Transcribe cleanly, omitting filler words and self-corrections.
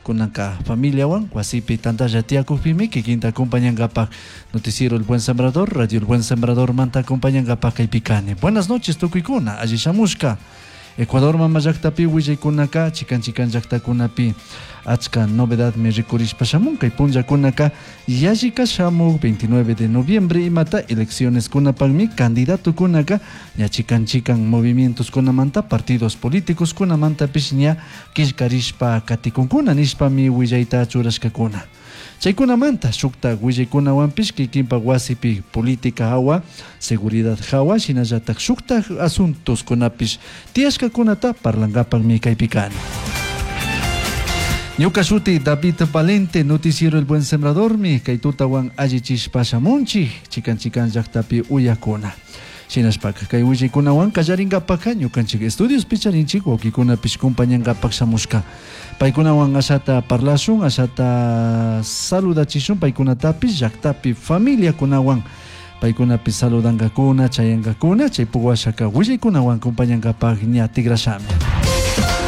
kunanka familiawan wasipi tantalla tiakukpimi kikinta acompañangapak noticiero El Buen Sembrador, Radio El Buen Sembrador manta acompañangapak kaypikani. Buenas noches tukuykuna, alli shamushka Ecuador mama llaqtapi willaykunaka chikan llaqtakunapi achka novedad me rikurishpa shamunka punllakunaka yallika shamuk 29 de noviembre imata elecciones kunapakmi candidato kunaka ña chikan movimientos kunamanta partidos políticos kunamanta pisña kishkarishpa katikunkuna nishpami willayta churashkakuna. Chaykunamanta shukta willaykunawanpish kikinpa wasipi política hawa, seguridad hawa, shinallatak shukta asuntos kunapish tiashkakunata parlangapakmi kaypikani. Ñuka shuti David Valente, noticiero El Buen Sembrador mi kay tutawan allichishpa shamunchi chikan llaqtapi uyakuna. Shinashpaka kay willaykunawan kallaringapaka ñukanchik estudios picharinchik wawkikunapish compañangapak shamushka. Paykunawan ashata parlashun, ashata saludachishun paykunatapish llaqtapi familiakunawan paykunapish saludangakuna, chayangakuna, chay puwashaka willaykunawan compañangapak ña tigrashami.